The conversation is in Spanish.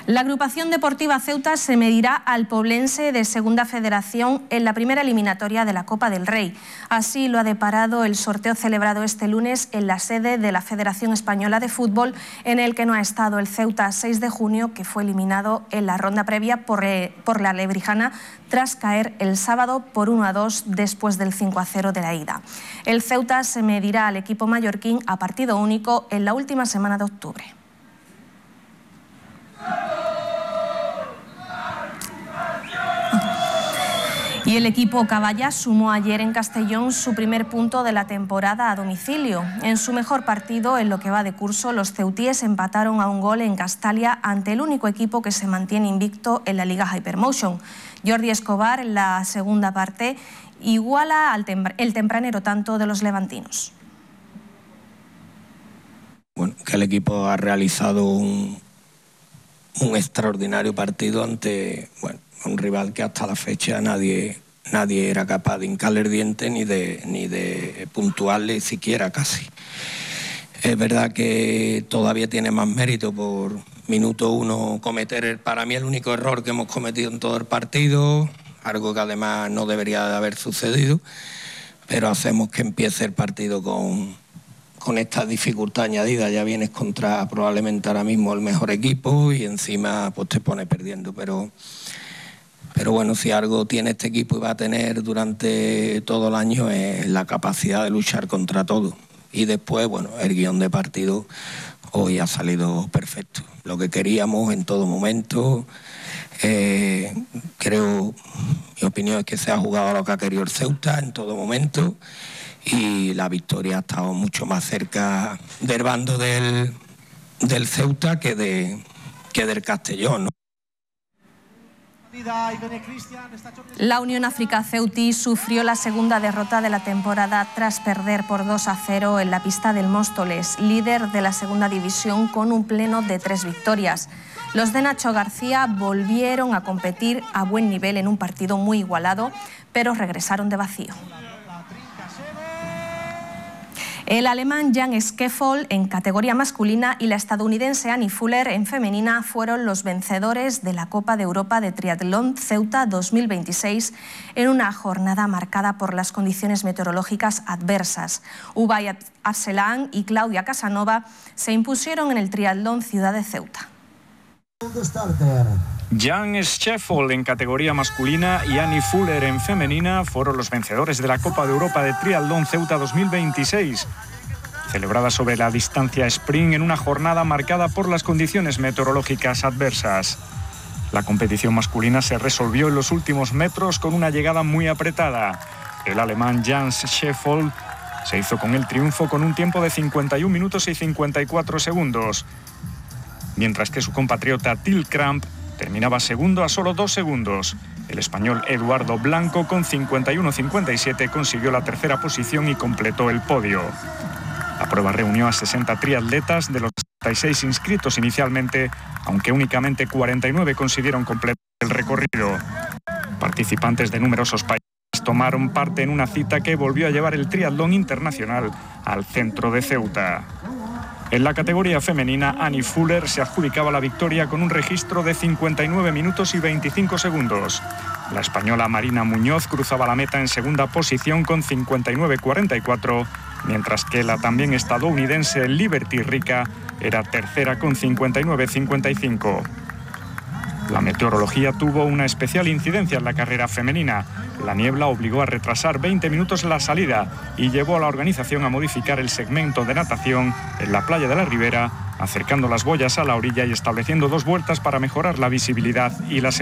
La agrupación deportiva Ceuta se medirá al Poblense de Segunda Federación en la primera eliminatoria de la Copa del Rey. Así lo ha deparado el sorteo celebrado este lunes en la sede de la Federación Española de Fútbol, en el que no ha estado el Ceuta 6 de junio, que fue eliminado en la ronda previa por la Lebrijana tras caer el sábado por 1-2 después del 5-0 de la ida. El Ceuta se medirá al equipo mallorquín a partido único en la última semana de octubre. Y el equipo Caballa sumó ayer en Castellón su primer punto de la temporada a domicilio. En su mejor partido en lo que va de curso, los ceutíes empataron a un gol en Castalia ante el único equipo que se mantiene invicto en la Liga Hypermotion. Jordi Escobar, en la segunda parte, iguala el tempranero tanto de los levantinos. Bueno, que el equipo ha realizado un extraordinario partido ante un rival que hasta la fecha nadie era capaz de hincarle el diente ni de puntuarle siquiera casi. Es verdad que todavía tiene más mérito por minuto uno cometer para mí el único error que hemos cometido en todo el partido, algo que además no debería de haber sucedido, pero hacemos que empiece el partido con esta dificultad añadida. Ya vienes contra probablemente ahora mismo el mejor equipo y encima pues te pone perdiendo, pero bueno, si algo tiene este equipo y va a tener durante todo el año es la capacidad de luchar contra todo. Y después, bueno, el guión de partido hoy ha salido perfecto. Lo que queríamos en todo momento. Creo, mi opinión es que se ha jugado lo que ha querido el Ceuta en todo momento y la victoria ha estado mucho más cerca del bando del Ceuta que del Castellón, ¿no? La Unión África Ceutí sufrió la segunda derrota de la temporada tras perder por 2-0 en la pista del Móstoles, líder de la segunda división con un pleno de 3 victorias. Los de Nacho García volvieron a competir a buen nivel en un partido muy igualado, pero regresaron de vacío. El alemán Jan Scheffel en categoría masculina y la estadounidense Annie Fuller en femenina fueron los vencedores de la Copa de Europa de Triatlón Ceuta 2026 en una jornada marcada por las condiciones meteorológicas adversas. Ubay Arcelán y Claudia Casanova se impusieron en el Triatlón Ciudad de Ceuta. Jan Scheffel en categoría masculina y Annie Fuller en femenina fueron los vencedores de la Copa de Europa de Triatlón Ceuta 2026, celebrada sobre la distancia sprint en una jornada marcada por las condiciones meteorológicas adversas. La competición masculina se resolvió en los últimos metros con una llegada muy apretada. El alemán Jan Scheffel se hizo con el triunfo con un tiempo de 51 minutos y 54 segundos, mientras que su compatriota Till Kramp terminaba segundo a solo 2 segundos. El español Eduardo Blanco, con 51-57, consiguió la tercera posición y completó el podio. La prueba reunió a 60 triatletas de los 66 inscritos inicialmente, aunque únicamente 49 consiguieron completar el recorrido. Participantes de numerosos países tomaron parte en una cita que volvió a llevar el triatlón internacional al centro de Ceuta. En la categoría femenina, Annie Fuller se adjudicaba la victoria con un registro de 59 minutos y 25 segundos. La española Marina Muñoz cruzaba la meta en segunda posición con 59-44, mientras que la también estadounidense Liberty Rica era tercera con 59-55. La meteorología tuvo una especial incidencia en la carrera femenina. La niebla obligó a retrasar 20 minutos la salida y llevó a la organización a modificar el segmento de natación en la playa de la Ribera, acercando las boyas a la orilla y estableciendo 2 vueltas para mejorar la visibilidad y la seguridad.